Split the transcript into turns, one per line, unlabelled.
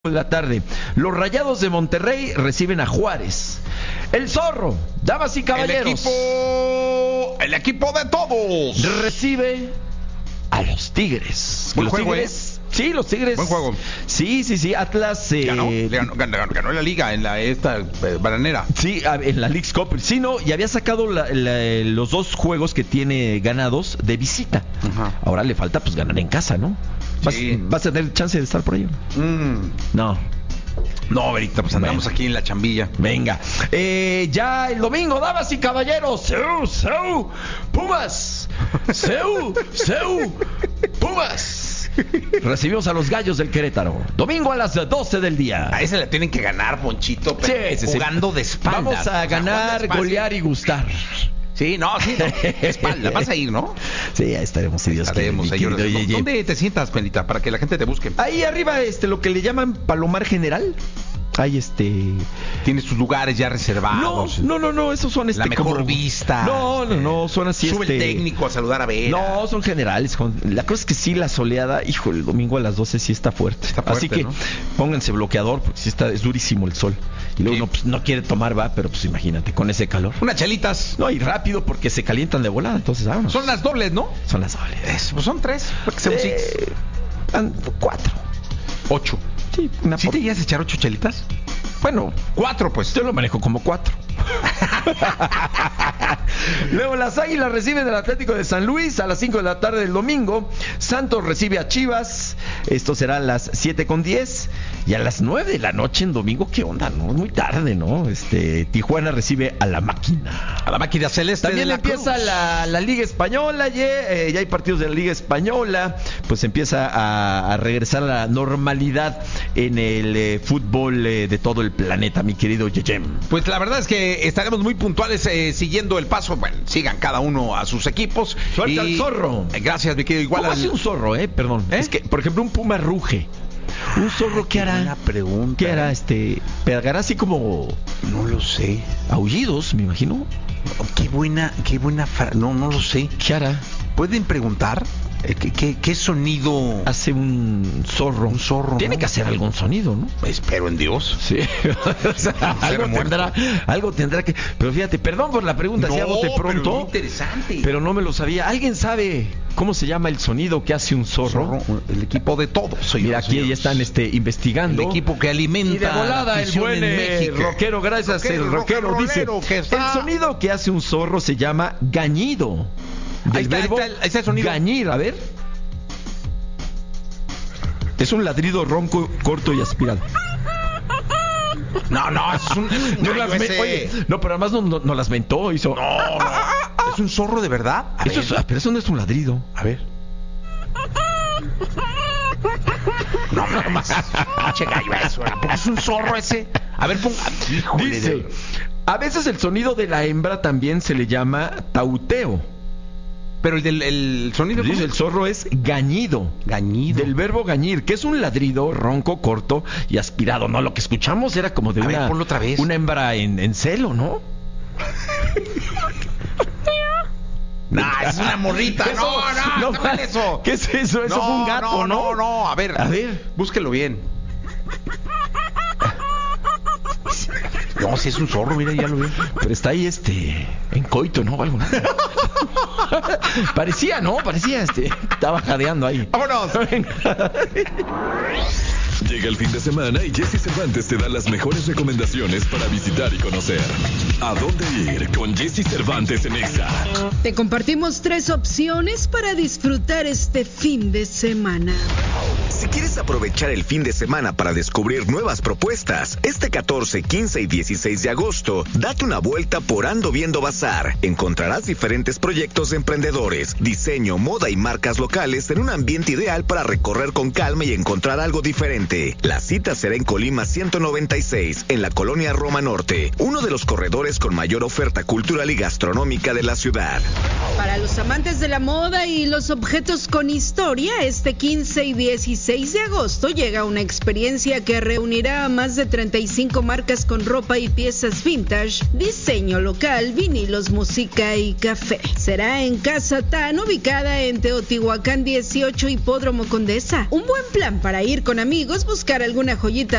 de la tarde. Los Rayados de Monterrey reciben a Juárez. El Zorro, damas y caballeros,
el equipo de todos
recibe a los Tigres.
Buen
Los
juego,
Tigres, sí, los Tigres.
Buen juego.
Sí, Atlas
ganó la liga en esta bananera.
Sí, en la Leagues Cup. Sí, no, y había sacado los dos juegos que tiene ganados de visita.
Ajá.
Ahora le falta pues ganar en casa, ¿no?
Sí.
¿Vas a tener chance de estar por ahí? No.
No, ahorita pues andamos aquí en la chambilla.
Venga, ya el domingo, damas y caballeros, ¡Seu! ¡Pumas! ¡Seu! ¡Pumas! Recibimos a los Gallos del Querétaro. Domingo a las 12 del día.
A ese le tienen que ganar, Ponchito, pero
Sí.
jugando de espaldas.
Vamos a ganar, golear y gustar.
Sí, no, de espalda. Vas a ir, ¿no?
Sí, ahí estaremos, si Dios quiere.
¿Dónde te sientas, Penita, para que la gente te busque?
Ahí arriba, lo que le llaman Palomar General. Ahí
Tienes tus lugares ya reservados.
No, esos son
la mejor vista.
No, son así.
Sube el técnico a saludar a Vera.
No, son generales. La cosa es que sí, la soleada, hijo, el domingo a las 12 sí está fuerte. Así que
¿no?
Pónganse bloqueador, porque sí es durísimo el sol. Y luego no quiere tomar, pero pues imagínate, con ese calor.
Unas chelitas.
No, y rápido, porque se calientan de volada, entonces vámonos.
Son las dobles, ¿no?
Son las dobles.
Pues son 3, porque son 6.
4.
8.
Sí,
¿Sí te ibas a echar 8 chelitas?
Bueno,
4 pues.
Yo lo manejo como 4. Luego las Águilas reciben al Atlético de San Luis a las 5 de la tarde del domingo. Santos recibe a Chivas. Esto será a las 7:10. Y a las 9 de la noche en domingo, ¿qué onda? No, muy tarde, ¿no? Tijuana recibe a la Máquina.
A la Máquina Celeste.
También empieza la Liga Española. Ya hay partidos de la Liga Española. Pues empieza a regresar a la normalidad en el fútbol de todo el planeta, mi querido Yeyem.
Pues la verdad es que estaremos muy puntuales siguiendo el paso. Bueno, sigan cada uno a sus equipos.
Suelta el zorro.
Gracias, mi querido. Igual
¿Cómo hace un zorro, perdón? Es que, por ejemplo, un puma ruge. ¿Un zorro qué hará?
Buena pregunta.
¿Qué hará? ¿Pegará así como...?
No lo sé.
¿Aullidos, me imagino?
Qué buena no lo sé.
¿Qué hará?
¿Pueden preguntar? ¿Qué sonido
hace un zorro?
Un zorro.
Tiene que hacer algún sonido, ¿no?
Espero en Dios.
Sí. O sea, algo tendrá que. Pero fíjate, perdón por la pregunta, si hago de pronto.
Pero interesante.
Pero no me lo sabía. ¿Alguien sabe cómo se llama el sonido que hace un zorro?
El equipo de todos.
Mira, aquí ya están investigando.
El equipo que alimenta.
Y de volada el buen rockero, gracias. El rockero dice: el sonido que hace un zorro se llama gañido. Del verbo
ahí está el sonido.
gañir, a ver. Es un ladrido ronco, corto y aspirado.
No, es un
Oye, no, pero además no las mentó, hizo.
No. ¿Es un zorro de verdad?
Pero eso no es un ladrido.
A ver. No más. Che gallo eso. ¿Es un zorro ese? A ver,
Dice, a veces el sonido de la hembra también se le llama tauteo.
Pero el sonido...
Dice, el zorro es gañido.
Gañido.
Del verbo gañir, que es un ladrido ronco, corto y aspirado, ¿no? Lo que escuchamos era como de
ponlo otra vez.
Una hembra en celo, ¿no?
Es una morrita. No vale eso.
¿Qué es eso? Eso fue un gato, ¿no?
No. A ver, búsquelo bien. No, si es un zorro, mira, ya lo vi.
Pero está ahí en coito, ¿no? Algo, ¿no? Parecía, estaba jadeando ahí.
¡Vámonos!
Llega el fin de semana y Jesse Cervantes te da las mejores recomendaciones para visitar y conocer. ¿A dónde ir con Jesse Cervantes en Exa?
Te compartimos 3 opciones para disfrutar este fin de semana.
Si quieres aprovechar el fin de semana para descubrir nuevas propuestas, este 14, 15 y 16 de agosto, date una vuelta por Ando Viendo Bazar. Encontrarás diferentes proyectos de emprendedores, diseño, moda y marcas locales en un ambiente ideal para recorrer con calma y encontrar algo diferente. La cita será en Colima 196, en la colonia Roma Norte, uno de los corredores con mayor oferta cultural y gastronómica de la ciudad.
Para los amantes de la moda y los objetos con historia, este 15 y 16 16 de agosto llega una experiencia que reunirá a más de 35 marcas con ropa y piezas vintage, diseño local, vinilos, música y café. Será en Casa Tan, ubicada en Teotihuacán 18, Hipódromo Condesa. Un buen plan para ir con amigos, buscar alguna joyita